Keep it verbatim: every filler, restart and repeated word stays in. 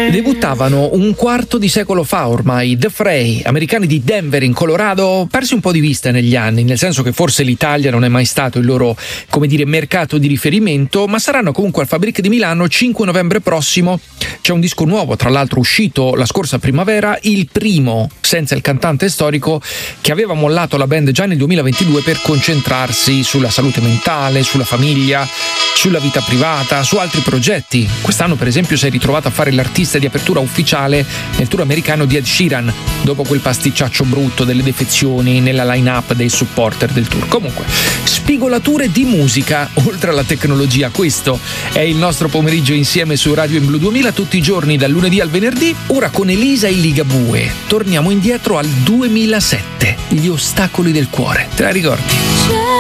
Debuttavano un quarto di secolo fa ormai, The Fray, americani di Denver in Colorado, persi un po' di vista negli anni, nel senso che forse l'Italia non è mai stato il loro, come dire, mercato di riferimento, ma saranno comunque al Fabric di Milano cinque novembre prossimo. C'è un disco nuovo, tra l'altro uscito la scorsa primavera, il primo senza il cantante storico, che aveva mollato la band già nel duemilaventidue per concentrarsi sulla salute mentale, sulla famiglia, sulla vita privata, su altri progetti. Quest'anno per esempio si è ritrovato a fare l'artista di apertura ufficiale nel tour americano di Ed Sheeran, dopo quel pasticciaccio brutto delle defezioni nella line-up dei supporter del tour. Comunque, spigolature di musica oltre alla tecnologia, questo è il nostro pomeriggio insieme su Radio In Blu duemila, tutti i giorni dal lunedì al venerdì. Ora con Elisa e Ligabue torniamo indietro al duemilasette, Gli ostacoli del cuore, te la ricordi?